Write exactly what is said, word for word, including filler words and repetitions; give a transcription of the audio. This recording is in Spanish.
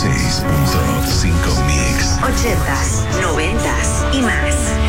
seis punto cinco Mix. Ochentas, noventas y más.